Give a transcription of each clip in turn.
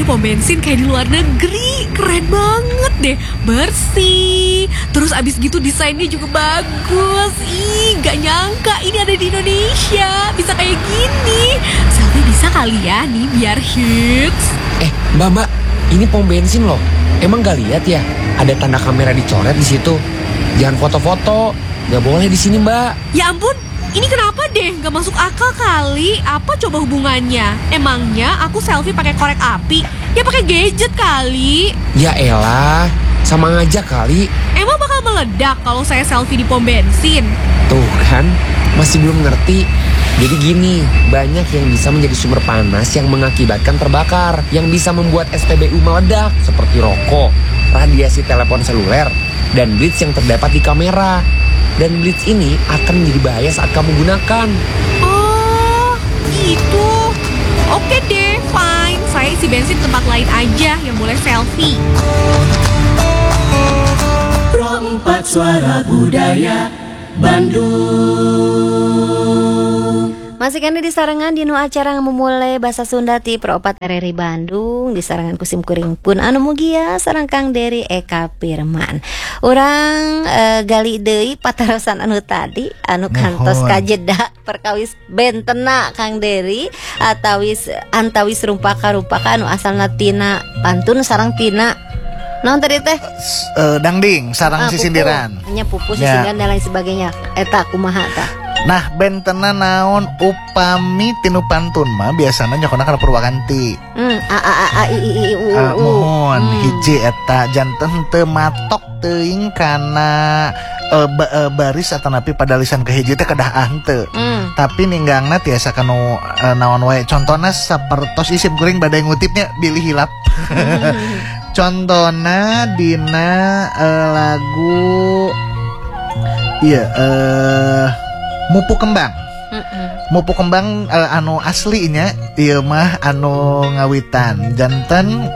pom bensin kayak di luar negeri. Keren banget deh, bersih. Terus abis gitu desainnya juga bagus. Ih, gak nyangka ini ada di Indonesia. Bisa kayak gini. Selfie bisa kali ya nih biar hits. Mbak, ini pom bensin loh. Emang gak lihat ya? Ada tanda kamera dicoret di situ. Jangan foto-foto. Gak boleh di sini, Mbak. Ya ampun, ini kenapa deh? Gak masuk akal kali. Apa coba hubungannya? Emangnya aku selfie pakai korek api? Ya pakai gadget kali. Ya elah, sama aja kali. Emang bakal meledak kalau saya selfie di pom bensin? Tuh kan, masih belum ngerti. Jadi gini, banyak yang bisa menjadi sumber panas yang mengakibatkan terbakar, yang bisa membuat SPBU meledak, seperti rokok, radiasi telepon seluler, dan blitz yang terdapat di kamera. Dan blitz ini akan menjadi bahaya saat kamu gunakan. Oh, gitu. Oke deh, fine. Saya isi bensin tempat lain aja yang boleh selfie. Pro 4 Suara Budaya Bandung. Masih kan di sarangan dinu acara memulai bahasa Sunda ti Pro 4 RRI Bandung di sarangan kusim kuring pun anu mugia sareng Kang Dery Eka Firman. Urang gali deui patarosan anu tadi anu kantos kajeda perkawis bentena Kang Dery antawis rumpaka anu asalna tina pantun sareng tina naon tadi teh dangding sarang sisindiran. Hanya pupu sisindiran dan lain sebagainya. Eta kumaha tah? Nah bentena naon upami tinu pantun mah biasana nyokona kana Purwakanti. Mohon hiji eta janten teu matok teuing kana baris atanapi pada lisan kahiji teh kedah henteu. Tapi ninggangna tiasa kanu naon wae contona sapertos isim kuring badai ngutipnya bilih hilap. Contona dina lagu Mupu Kembang. Mupu Kembang anu aslinya ieu mah anu ngawitan janten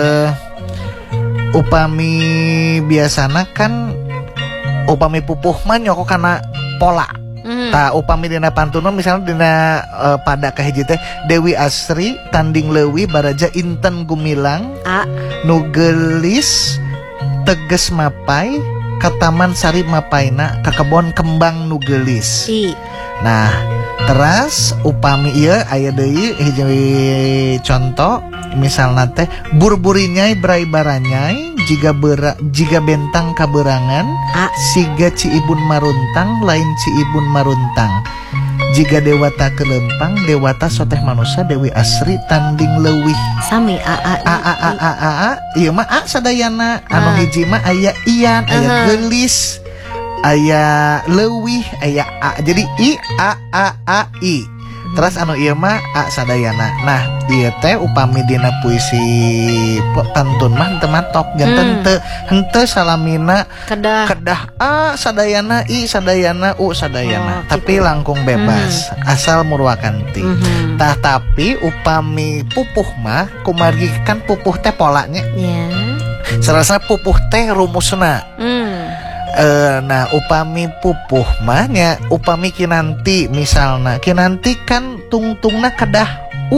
upami biasana kan upami pupuh mah nyoko kana pola. Ta upami dina pantun misalnya dina pada kahiji teh Dewi Asri tanding leuwih baraja inten gumilang nu geulis teges mapai kataman sari mapaina ka kebon kembang nu geulis. Nah, teras upami ieu aya deui hiji contoh misalna teh burburinyai berai baranyai jiga bentang kaberangan siga ciibun maruntang lain ciibun maruntang jiga dewata kelempang dewata soteh manusia Dewi Asri tanding leuwih sami ieu mah sadayana anu hiji mah aya ian aya geulis aya leuwih aya jadi i i terus anu ieu mah sadayana. Nah ieu teh upami dina puisi pantun mah teu matok janten henteu salamina kedah sadayana i sadayana u sadayana tapi gitu. Langkung bebas asal Murwakanti. Tah tapi upami pupuh mah kumargi kan pupuh teh polanya sarasana pupuh teh rumusna. Nah upami pupuh mah nya upami kinanti misalna kinanti kan tungtungna kedah u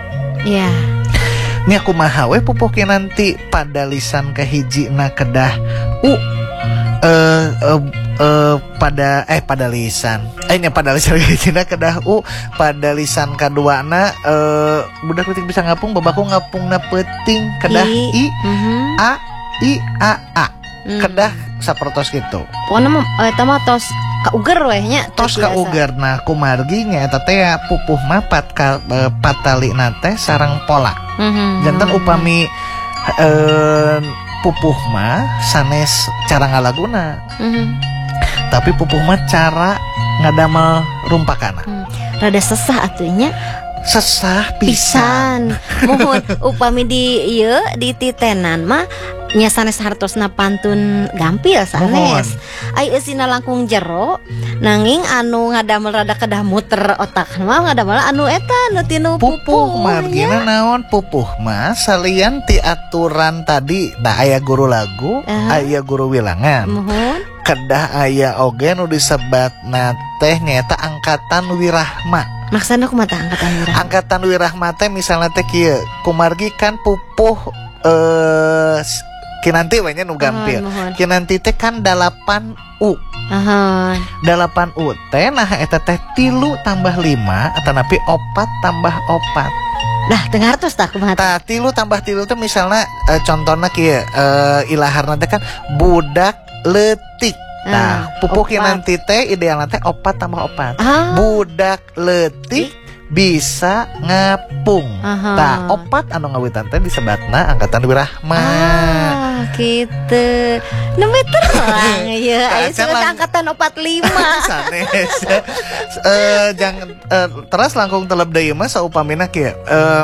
nya kumaha we pupuh kinanti pada lisan kahijina kedah u pada lisan pada lisan kahijina kedah u pada lisan kaduana budak leutik bisa ngapung babaku ngapungna peuting kedah i a kedah sapertos gitu. Pokona mah eta mah tos kauger we nya. Tos kauger. Nah kumargi nya eta teh pupuh mah patalina teh sareng pola. Janten upami pupuh mah sanes cara ngalaguna. Tapi pupuh mah cara ngadamel rumpakana. Rada sesah atunya. Sesah pisan. Mohon upami di ieu di titenan mah nya sanes hartosna pantun gampil sanes. Ai eusina langkung jero nanging anu ngadamel rada kedah muter otak mah ngadamel anu eta nu tinu pupuh margina naon pupuh mah salian ti aturan tadi da aya guru lagu aya guru wilangan. Kedah aya oge nu disebatna teh nyaeta angkatan wirahma. Maksana kumaha angkatan wirah? Angkatan wirahma teh misalnya teh kieu kumargi kan pupuh kinanti we nya nu gampil. Mohon. Kinanti teh kan 8U. Ahon. 8U teh nah eta teh 3 tambah 5 atanapi 4 tambah 4. Dah teu ngartos tah kumaha teh? Tah 3 tambah 3 teh misalnya contohna kieu ilaharna teh kan budak leutik. Nah, pupuh kinanti teh idealna teh 4 tambah 4. Budak leutik bisa ngapung. Tah 4 anu ngawitan teh disebatna angkatan wirahma. Gitu. Nembe terang ya. Aya Can sudah lang- angkatan 45. Sanes. Jangan terus langkung teleb deui mah saupamina kieu.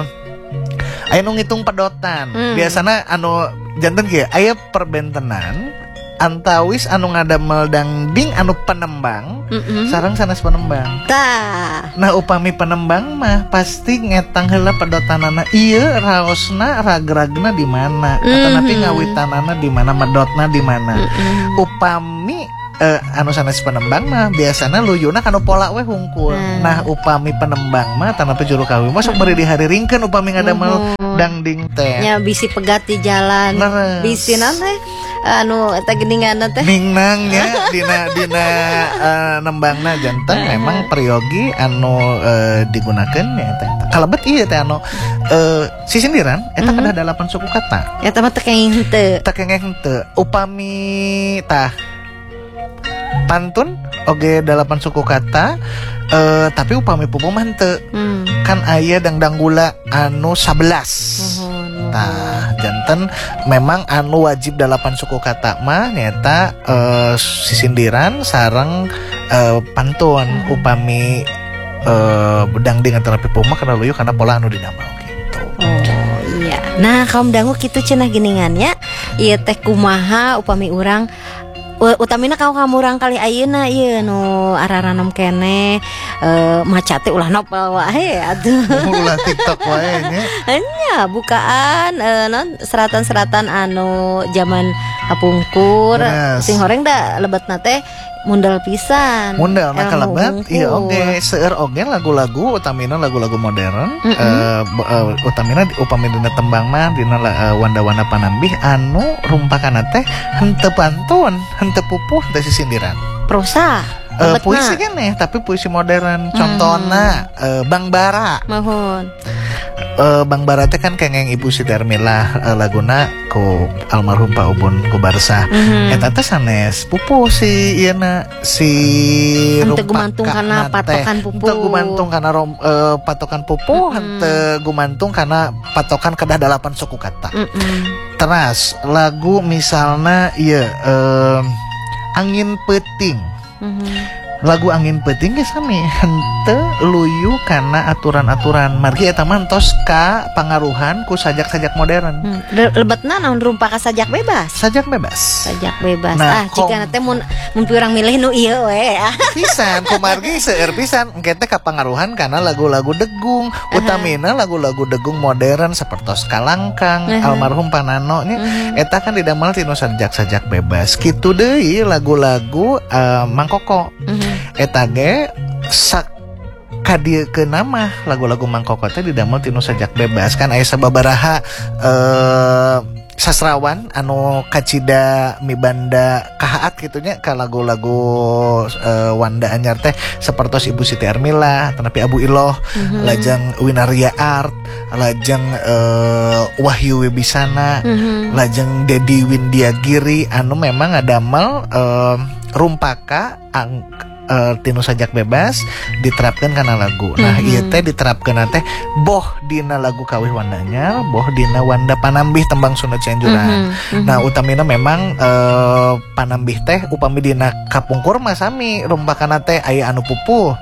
Aya nu ngitung pedotan. Biasana anu janten kieu aya perbentenan antawis anu ngadamel dangding anu penembang sareng sanes penembang. Tah. Nah upami penembang mah pasti ngetang heula pedotanana ieu raosna ragragna di mana atanapi ngawitanana di mana medotna di mana. Upami anu sanes penembang mah biasana luyuna kanu pola we hungkul. Nah upami penembang mah tanapi juru kawi mah sok beri diharingkeun upami ngadamel dangding teh. Nya bisi pegat di jalan. Leres. Bisi teh anu eta geninganna teh. Ningnangnya dina nembangna janten memang periogi anu digunakeun ya teh. Kalebet ieu teh anu sisindiran eta kada 8 suku kata. Eta mah teu kenging henteu. Tak kengeh henteu. Upami tah pantun oge 8 suku kata tapi upami pupuh mah henteu. Kan aya dangdang gula anu 11. Nah, janten memang anu wajib 8 suku kata mah nyata sisindiran sareng pantun upami dangding antara pupuh mah kana luyu kana pola anu didamel gitu. Oh iya. Nah, kaum dangu kitu cenah geningannya. Ieu teh kumaha upami urang utamina kaum urang kali ayeuna ieu nu araranom keneh maca teh ulah nopel wae atuh. Ulah TikTok wae nya. Nya bukaan non seratan-seratan anu zaman hapungkur sing horeng da lebetna teh mundal pisan. Mundal mah kalebet ieu hungkul. oge seueur oge lagu-lagu utamina lagu-lagu modern utamina upami dina tembang mah dina wanda-wanda panambih anu rumpakanna teh henteu pantun henteu pupuh teh sisindiran. Prosa. Puisi keneh tapi puisi modern contohna Bang Bara. Mohon. Bang Bara teh kan kengeng Ibu Siti Armilah laguna ku almarhum Pak Ubun Kubarsa. Eta teh sanes pupuh si ieuna si henteu gumantung kana patokan pupuh. Henteu gumantung kana patokan pupuh, henteu gumantung kana patokan kedah 8 suku kata. Teras lagu misalna ieu angin peuting. Lagu angin peuting ge sami henteu luyu kana aturan-aturan margi eta mah tos ka pangaruhan ku sajak-sajak modern. Lebetna naon rumpaka sajak bebas. Sajak bebas. Sajak bebas. Nah, jika teh mun urang milih nu ieu we. Pisan kumargi seueur pisan engke teh kapangaruhan kana lagu-lagu degung. Utamina lagu-lagu degung modern sapertos Kalangkang, almarhum Panano nya eta kan didamel tinu sajak-sajak bebas. Kitu deui lagu-lagu Mang Koko. Eta ge kadiekeun nama lagu-lagu Mang Koko teh didamel tinu sajak bebas kan aya sababaraha sastrawan anu kacida mibanda kahaat gitunya ka lagu-lagu Wanda anyar teh sapertos Ibu Siti Armilah tanapi Abu Iloh lajeng Winaria Art lajeng Wahyu Wibisana lajeng Dedi Windiagiri anu memang ngadamel rumpaka tinu sajak bebas diterapkan kana lagu. Nah ieu teh diterapkeun teh boh dina lagu Kawih Wanda Anyar, boh dina Wanda Panambih tembang Sunda Cianjuran. Nah utamina memang Panambih teh upami dina kapungkur mah sami rumpakanna teh aya anu pupuh.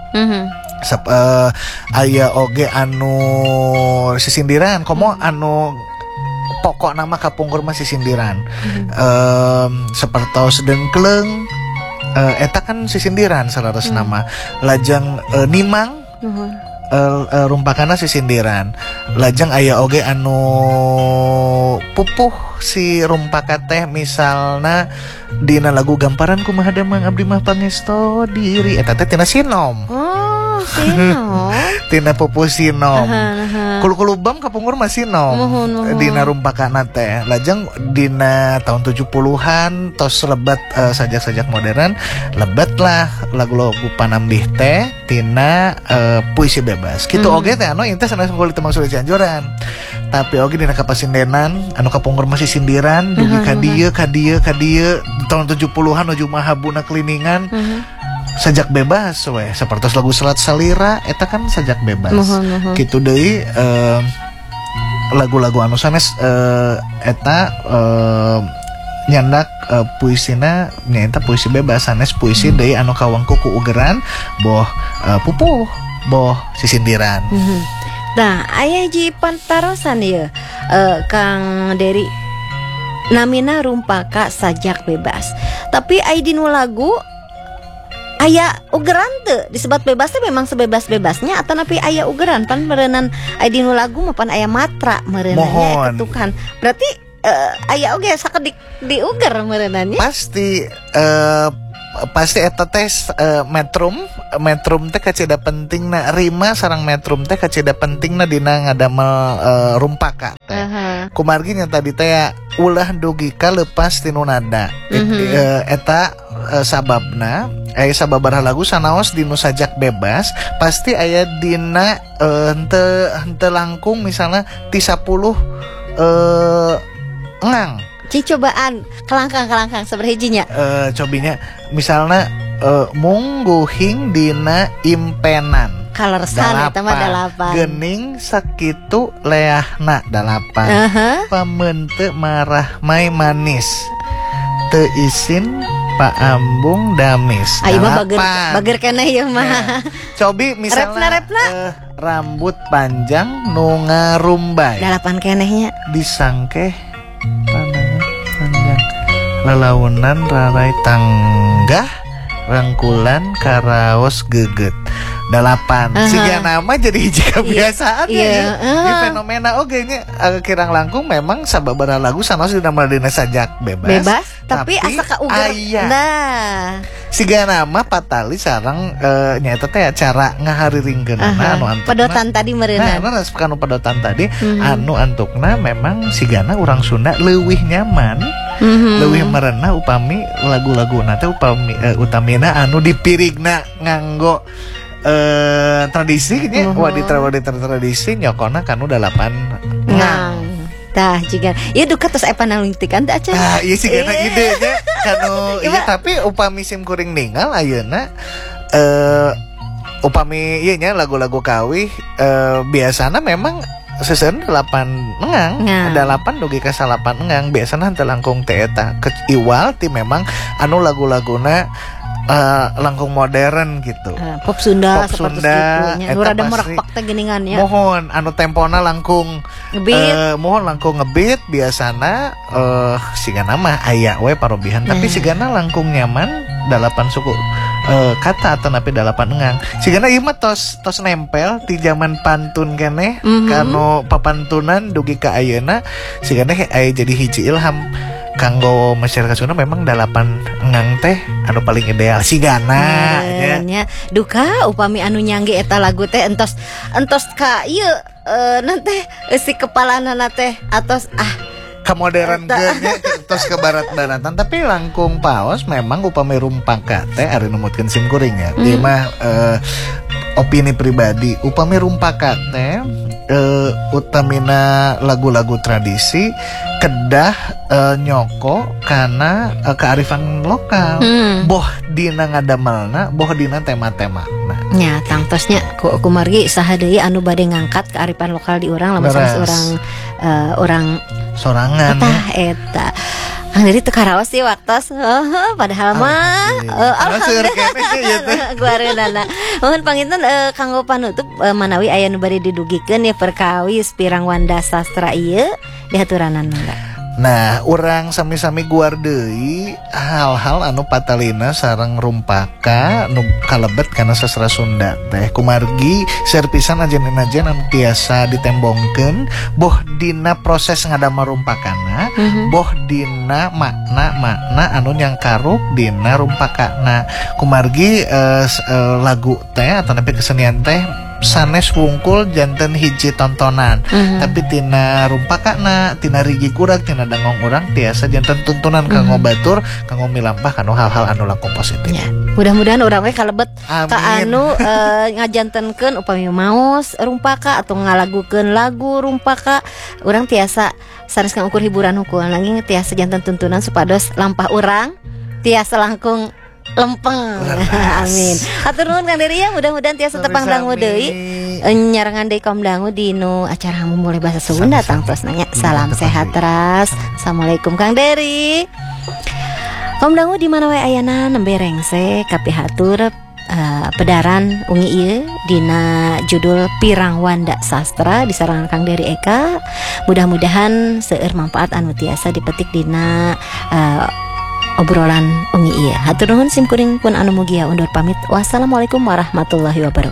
Aya oge anu sisindiran, komo anu pokok nama kapungkur mah sisindiran. Sapertos dengkleng eta kan sisindiran salaras nama lajeng nimang rumpakana sisindiran lajeng aya oge anu pupuh si rumpaka teh misalna dina lagu Gamparan Kumaha Damang Abdi Mah Pangesto Diri eta teh tina sinom. Oh, sinom. Tina pupuh sinom. Aha. Kulu-kulubam kapungur mah sinom. Mohon. Dina rumpakana teh. Lajeng dina tahun 70-an tos lebat sajak-sajak modern, lebat lah lagu-lagu panambih teh tina puisi bebas. Kitu oge teh anu intes sanes kulit teu maksud Cianjuran. Tapi oge dina kapasindenan anu kapungur masih sindiran dugi ka dieu tahun 70-an nuju mahabuna kliningan. Sajak bebas we sapertos lagu Selat Salira eta kan sajak bebas. Kitu deui lagu-lagu anu sanes eta nyandak puisina nyaeta puisi bebas sanes puisi deui anu kawangku ku ugeran boh pupuh boh sisindiran. Nah, aya hiji pantarosan ieu Kang Dery namina rumpaka sajak bebas. Tapi aya dinu lagu aya ugeran teu disebat bebas teh memang sebebas-bebasnya atau napi aya ugeran pan meureunnan aya dinu lagu mah pan aya matra meureunannya ketukan. Berarti aya oge sakedik diuger meureunannya. Pasti eta teh metrum teh kacida pentingna rima sareng metrum teh kacida pentingna dina ngadamel rumpaka teh. Kumargi nya tadi teh ulah dugi ka leupas tinu nada. Eta sababna sababaraha lagu sanaos dinu sajak bebas pasti aya dina henteu langkung misalnya 30 engang. Cicobaan kelangkang saberhijinya. Cobinya misalnya mungguhing dina impenan. Kalersan eta mah 8. Geuning sakitu leahna 8. Pamenteuk marah mai manis. Teu isin paambung damis. Ayo mah bager keneh ieu mah. Cobi misalnya repna. Rambut panjang nu ngarumbai. 8 kenehnya. Disangkeh panjang lelaunan rarai tanggah rangkulan karaos geget 8. Siga nama jadi hiji kebiasaan ya. Di fenomena oge nya kirang langkung memang sababaraha lagu sanaos dina dina sajak bebas tapi asa ka uger. Nah, siga nama patali sareng nyaeta teh cara ngahariringkeunna anu antukna. Pedotan tadi meureunna. Nah, anu pedotan tadi anu antukna memang sigana urang Sunda leuwih nyaman. Leuwih merenah upami lagu-laguna teh utamina anu dipirigna nganggo tradisi nya wadi tradisi nyokona kanu 8 ngang. Tah jiga ieu duka tos aya panalingtikan teh acan. Nah, ieu sigana ide nya kanu ieu tapi upami sim kuring ninggal ayeuna upami ieu nya lagu-lagu kawih biasana memang seuseun 8 engang, 8 dugi ka 8 engang biasana henteu langkung teh eta. Iwal ti memang anu lagu-laguna langkung modern gitu. Pop Sunda seperti itu. Nu rada merekpak teh geuningan ya. Mohon anu tempona langkung mohon langkung ngebeat biasana sigana mah aya we parobihan tapi sigana langkung nyaman 8 suku kata atau napi 8 engang. Sigana ieu mah tos nempel ti zaman pantun keneh kanu papantunan dugi ka ayeuna sigana aya jadi hiji ilham kanggo masyarakat Sunda memang 8 engang teh anu paling ideal sigana nya. Duka upami anu nyangge eta lagu teh entos ka ieu nanti si kepalana teh atos ka modern nya tos ke barat-baratan tapi langkung paos memang upami rumpaka teh ari numutkeun sim kuring ya. Ieu mah opini pribadi upami rumpaka teh utamina lagu-lagu tradisi kedah nyoko karena kearifan lokal. Boh dina ngadamelna, boh dina tema-tema. Nya tangtosnya ku margi saha deui anu bade ngangkat kearifan lokal di urang lamun sanes urang sorangan eta. Kang Dery teu karaos sih waktos. Padahal mah alhamdulillah guareunana. Mohon panginten kanggo panutup manawi aya nu bade didugikeun ya perkawis pirang wanda sastra ieu dihaturanan mangga. Nah, orang sami-sami guar deui hal-hal anu patalina sareng rumpaka nu kalebet kana sastra Sunda teh. Kumargi serpisan ajen-ajen anu tiasa ditembongkeun boh dina proses ngadamel rumpakana, boh dina makna anu nyangkaruk dina rumpakana. Kumargi lagu teh atau nepi kesenian teh sanes wungkul janten hiji tontonan, tapi tina rumpakana, tina rigi kurang, tina dangong urang tiasa janten tuntunan kanggo batur, kanggo milampah kanu hal-hal anu langkung positif. Ya, mudah-mudahan urang we kalebet ka anu ngajantenkeun upami maos rumpaka atau ngalagukeun lagu rumpaka, urang tiasa sanes ngukur hiburan hukul lagi tiasa janten tuntunan supados lampah urang tiasa langkung lempeng. Amin. Hatur nuhun Kang Dery ya, mudah-mudahan tiasa tepang dangu deui nyarengan deui kaum dangu dinu acara mulai bahasa Sunda tangtos nanya. Salam sehat teras. Assalamualaikum Kang Dery. Kaum dangu di mana wae ayana nembe rengse kapihatur pedaran ungi ieu dina judul Pirang Wanda Sastra disarangan Kang Dery Eka. Mudah-mudahan seueur manfaat anu tiasa dipetik dina obrolan ungi iya. Hatur nuhun sim kuring pun anu mugia undur pamit. Wassalamualaikum warahmatullahi wabarakatuh.